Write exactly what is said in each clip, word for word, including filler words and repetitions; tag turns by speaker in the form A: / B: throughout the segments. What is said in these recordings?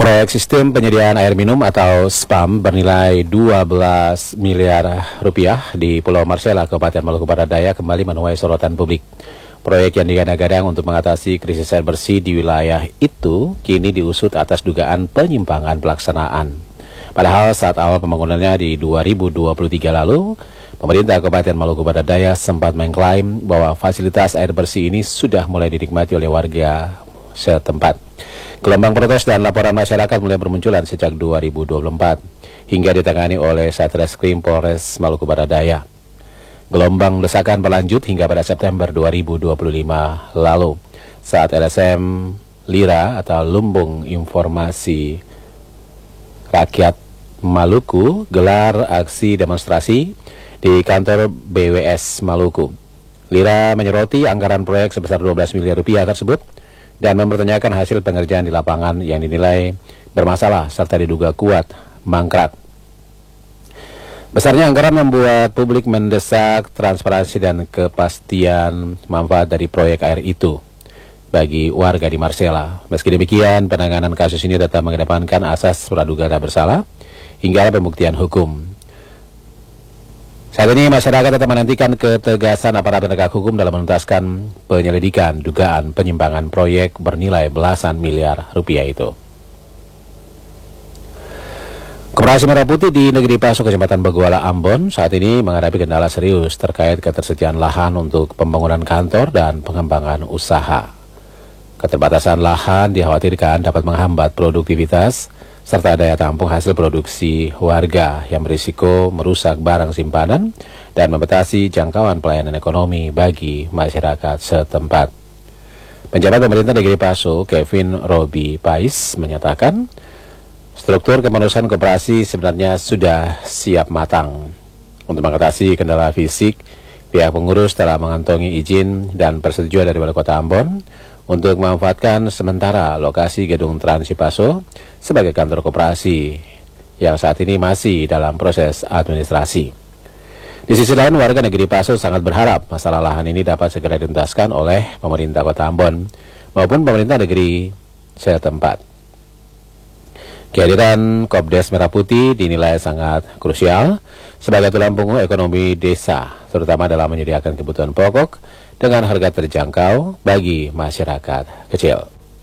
A: Proyek sistem penyediaan air minum atau S P A M bernilai dua belas miliar rupiah di Pulau Marcella, Kabupaten Maluku Barat Daya kembali menuai sorotan publik. Proyek yang digadang-gadang untuk mengatasi krisis air bersih di wilayah itu kini diusut atas dugaan penyimpangan pelaksanaan. Padahal saat awal pembangunannya di dua ribu dua puluh tiga lalu, pemerintah Kabupaten Maluku Barat Daya sempat mengklaim bahwa fasilitas air bersih ini sudah mulai dinikmati oleh warga setempat. Gelombang protes dan laporan masyarakat mulai bermunculan sejak dua ribu dua puluh empat hingga ditangani oleh Satreskrim Polres Maluku Barat Daya. Gelombang desakan berlanjut hingga pada September dua ribu dua puluh lima lalu saat L S M Lira atau Lumbung Informasi Rakyat Maluku gelar aksi demonstrasi di kantor B W S Maluku. Lira menyoroti anggaran proyek sebesar dua belas miliar rupiah tersebut dan mempertanyakan hasil pengerjaan di lapangan yang dinilai bermasalah serta diduga kuat mangkrak. Besarnya anggaran membuat publik mendesak transparansi dan kepastian manfaat dari proyek air itu bagi warga di Marcella. Meski demikian, penanganan kasus ini tetap mengedepankan asas praduga tak bersalah hingga pembuktian hukum. Saat ini masyarakat tetap menantikan ketegasan aparat penegak hukum dalam menuntaskan penyelidikan dugaan penyimpangan proyek bernilai belasan miliar rupiah itu. Koperasi Merah Putih di Negeri Paso, Kecamatan Baguala, Ambon saat ini menghadapi kendala serius terkait ketersediaan lahan untuk pembangunan kantor dan pengembangan usaha. Keterbatasan lahan dikhawatirkan dapat menghambat produktivitas serta daya tampung hasil produksi warga yang berisiko merusak barang simpanan dan membatasi jangkauan pelayanan ekonomi bagi masyarakat setempat. Penjabat Pemerintah Negeri Paso, Kevin Robi Pais, menyatakan struktur kepengurusan koperasi sebenarnya sudah siap matang. Untuk mengatasi kendala fisik, pihak pengurus telah mengantongi izin dan persetujuan dari Wali Kota Ambon untuk memanfaatkan sementara lokasi gedung Trans Paso sebagai kantor koperasi yang saat ini masih dalam proses administrasi. Di sisi lain, warga Negeri Paso sangat berharap masalah lahan ini dapat segera dituntaskan oleh pemerintah Kota Ambon maupun pemerintah negeri setempat. Kehadiran Kopdes Merah Putih dinilai sangat krusial sebagai tulang punggung ekonomi desa, terutama dalam menyediakan kebutuhan pokok dengan harga terjangkau bagi masyarakat kecil.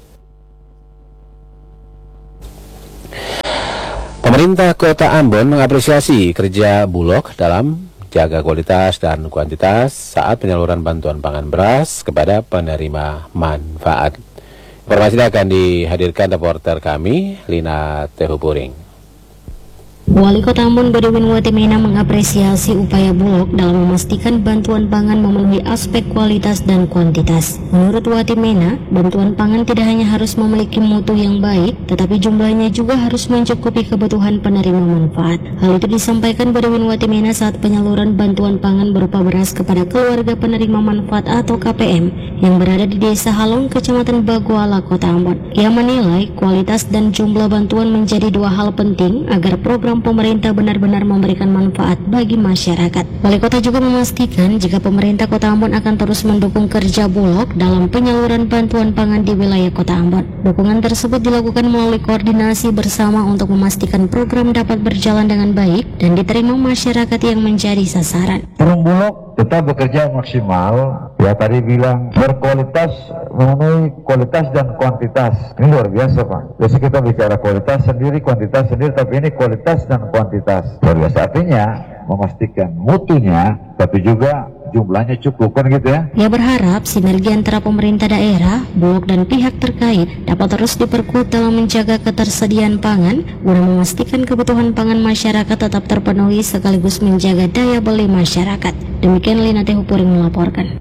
A: Pemerintah Kota Ambon mengapresiasi kerja Bulog dalam jaga kualitas dan kuantitas saat penyaluran bantuan pangan beras kepada penerima manfaat. Informasi ini akan dihadirkan reporter kami, Lina Tehupuring.
B: Wali Kota Ambon Bodiwin Watimena mengapresiasi upaya Bulog dalam memastikan bantuan pangan memenuhi aspek kualitas dan kuantitas. Menurut Watimena, bantuan pangan tidak hanya harus memiliki mutu yang baik, tetapi jumlahnya juga harus mencukupi kebutuhan penerima manfaat. Hal itu disampaikan Bodiwin Watimena saat penyaluran bantuan pangan berupa beras kepada keluarga penerima manfaat atau K P M yang berada di Desa Halong, Kecamatan Baguala, Kota Ambon. Ia menilai kualitas dan jumlah bantuan menjadi dua hal penting agar program pemerintah benar-benar memberikan manfaat bagi masyarakat. Wali Kota juga memastikan jika pemerintah Kota Ambon akan terus mendukung kerja Bulog dalam penyaluran bantuan pangan di wilayah Kota Ambon. Dukungan tersebut dilakukan melalui koordinasi bersama untuk memastikan program dapat berjalan dengan baik dan diterima masyarakat yang menjadi sasaran.
C: Perum Bulog tetap bekerja maksimal, ya tadi bilang berkualitas, memenuhi kualitas dan kuantitas. Ini luar biasa Pak. Biasa kita bicara kualitas sendiri, kuantitas sendiri, tapi ini kualitas dan kuantitas. Luar biasa, artinya memastikan mutunya, tapi juga jumlahnya cukup, kan gitu ya.
B: Ia berharap sinergi antara pemerintah daerah, Bulog dan pihak terkait dapat terus diperkuat dalam menjaga ketersediaan pangan guna memastikan kebutuhan pangan masyarakat tetap terpenuhi sekaligus menjaga daya beli masyarakat. Demikian Lina Tehupuring melaporkan.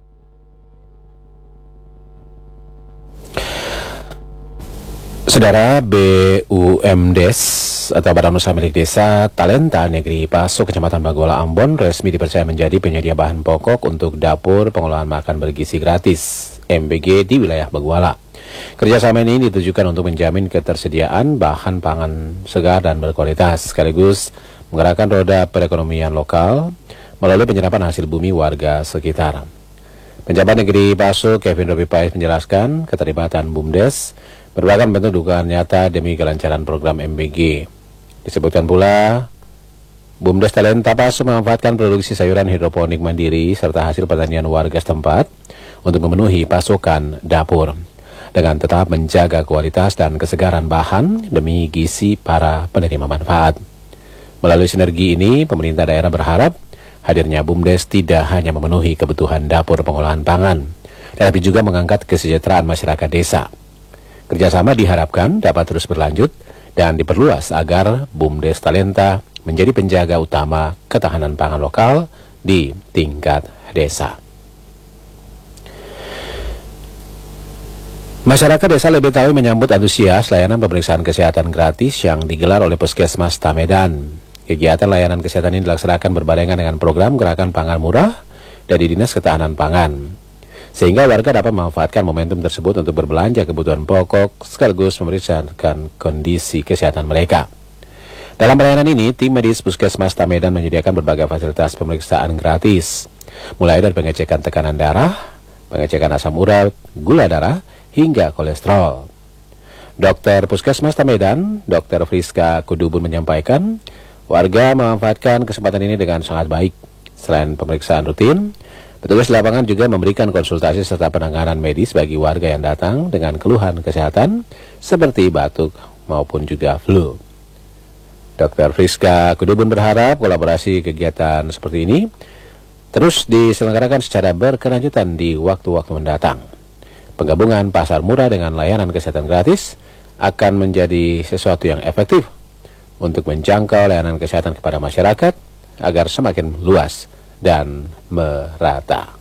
A: Saudara, B U M D E S atau Badan Usaha Milik Desa Talenta Negeri Paso, Kecamatan Baguala, Ambon resmi dipercaya menjadi penyedia bahan pokok untuk dapur pengolahan makan bergizi gratis M B G di wilayah Baguala. Kerjasama ini ditujukan untuk menjamin ketersediaan bahan pangan segar dan berkualitas, sekaligus menggerakkan roda perekonomian lokal melalui penyerapan hasil bumi warga sekitar. Penjabat Negeri Paso Kevin Robi Pais menjelaskan keterlibatan BUMDes merupakan bentuk dukungan nyata demi kelancaran program M B G. Disebutkan pula, BUMDes Talenta Pasu memanfaatkan produksi sayuran hidroponik mandiri serta hasil pertanian warga setempat untuk memenuhi pasokan dapur, dengan tetap menjaga kualitas dan kesegaran bahan demi gizi para penerima manfaat. Melalui sinergi ini, pemerintah daerah berharap hadirnya BUMDes tidak hanya memenuhi kebutuhan dapur pengolahan pangan, tetapi juga mengangkat kesejahteraan masyarakat desa. Kerjasama diharapkan dapat terus berlanjut dan diperluas agar BUMDes Talenta menjadi penjaga utama ketahanan pangan lokal di tingkat desa. Masyarakat desa lebih tahu menyambut antusias layanan pemeriksaan kesehatan gratis yang digelar oleh Puskesmas Tamedan. Kegiatan layanan kesehatan ini dilaksanakan berbarengan dengan program Gerakan Pangan Murah dari Dinas Ketahanan Pangan, sehingga warga dapat memanfaatkan momentum tersebut untuk berbelanja kebutuhan pokok sekaligus memeriksakan kondisi kesehatan mereka. Dalam pelayanan ini, tim medis Puskesmas Tamedan menyediakan berbagai fasilitas pemeriksaan gratis, mulai dari pengecekan tekanan darah, pengecekan asam urat, gula darah, hingga kolesterol. Dokter Puskesmas Tamedan, Dokter Friska Kudubun menyampaikan, warga memanfaatkan kesempatan ini dengan sangat baik. Selain pemeriksaan rutin, petugas lapangan juga memberikan konsultasi serta penanganan medis bagi warga yang datang dengan keluhan kesehatan seperti batuk maupun juga flu. Dokter Friska Kudubun berharap kolaborasi kegiatan seperti ini terus diselenggarakan secara berkelanjutan di waktu-waktu mendatang. Penggabungan pasar murah dengan layanan kesehatan gratis akan menjadi sesuatu yang efektif untuk menjangkau layanan kesehatan kepada masyarakat agar semakin luas dan merata.